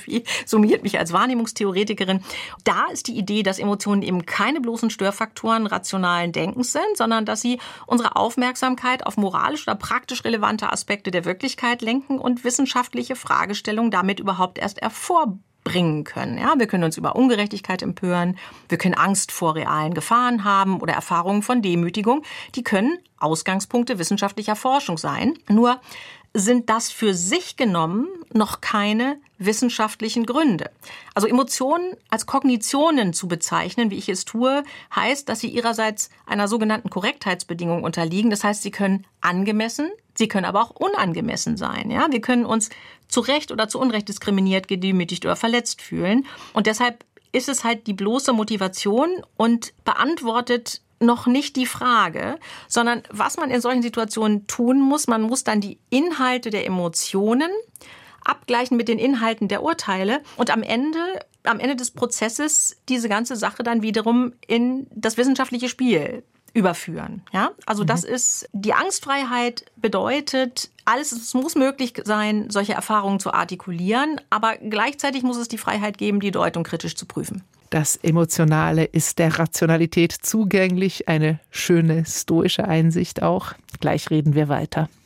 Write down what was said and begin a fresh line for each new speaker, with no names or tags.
Philosophie, summiert mich als Wahrnehmungstheoretikerin. Da ist die Idee, dass Emotionen eben keine bloßen Störfaktoren rationalen Denkens sind, sondern dass sie unsere Aufmerksamkeit auf moralisch oder praktisch relevante Aspekte der Wirklichkeit lenken und wissenschaftliche Fragestellungen damit überhaupt erst hervorbringen können. Ja, wir können uns über Ungerechtigkeit empören, wir können Angst vor realen Gefahren haben oder Erfahrungen von Demütigung. Die können Ausgangspunkte wissenschaftlicher Forschung sein. Nur sind das für sich genommen noch keine wissenschaftlichen Gründe. Also Emotionen als Kognitionen zu bezeichnen, wie ich es tue, heißt, dass sie ihrerseits einer sogenannten Korrektheitsbedingung unterliegen. Das heißt, sie können angemessen, sie können aber auch unangemessen sein. Ja, wir können uns zu Recht oder zu Unrecht diskriminiert, gedemütigt oder verletzt fühlen. Und deshalb ist es halt die bloße Motivation und beantwortet noch nicht die Frage, sondern was man in solchen Situationen tun muss, man muss dann die Inhalte der Emotionen abgleichen mit den Inhalten der Urteile und am Ende des Prozesses diese ganze Sache dann wiederum in das wissenschaftliche Spiel überführen. Ja? Also das ist, die Angstfreiheit bedeutet, es muss möglich sein, solche Erfahrungen zu artikulieren, aber gleichzeitig muss es die Freiheit geben, die Deutung kritisch zu prüfen.
Das Emotionale ist der Rationalität zugänglich, eine schöne stoische Einsicht auch. Gleich reden wir weiter.